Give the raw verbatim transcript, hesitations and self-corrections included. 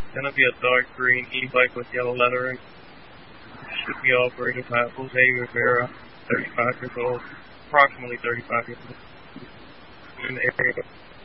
Gonna be a dark green e-bike with yellow lettering. Should be operated by Jose Rivera, thirty-five years old, approximately thirty-five years old. In the area